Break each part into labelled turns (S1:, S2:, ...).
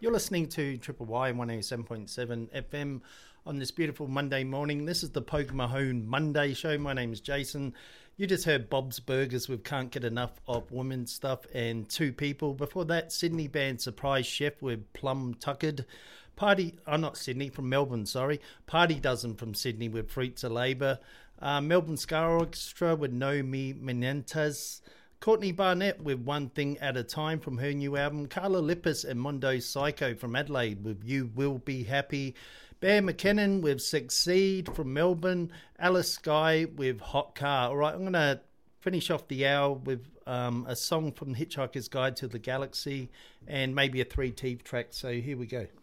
S1: You're listening to Triple Y 107.7 FM on this beautiful Monday morning. This is the Poker Mahone Monday show. My name is Jason. You just heard Bob's Burgers with Can't Get Enough of Women's Stuff and Two People. Before that, Sydney band Surprise Chef with Plum Tuckered. From Melbourne, sorry. Party Dozen from Sydney with Fruits of Labour. Melbourne Ska Orchestra with No Me Menentas. Courtney Barnett with One Thing at a Time from her new album. Carla Lippis and Mondo Psycho from Adelaide with You Will Be Happy. Bear McKinnon with Succeed from Melbourne. Alice Skye with Hot Car. All right, I'm going to finish off the hour with a song from Hitchhiker's Guide to the Galaxy and maybe a Three Teeth track. So here we go.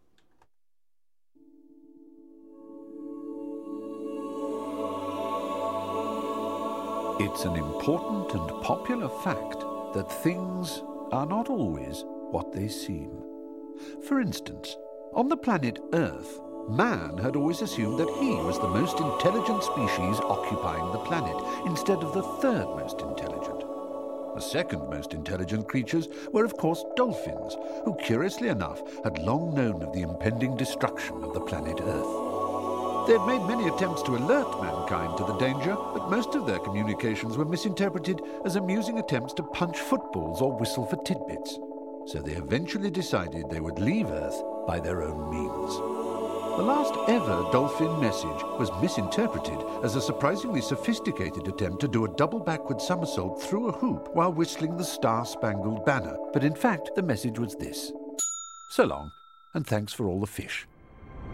S2: It's an important and popular fact that things are not always what they seem. For instance, on the planet Earth, man had always assumed that he was the most intelligent species occupying the planet, instead of the third most intelligent. The second most intelligent creatures were, of course, dolphins, who, curiously enough, had long known of the impending destruction of the planet Earth. They had made many attempts to alert mankind to the danger, but most of their communications were misinterpreted as amusing attempts to punch footballs or whistle for tidbits. So they eventually decided they would leave Earth by their own means. The last ever dolphin message was misinterpreted as a surprisingly sophisticated attempt to do a double backward somersault through a hoop while whistling the Star-Spangled Banner. But in fact, the message was this: "So long, and thanks for all the fish."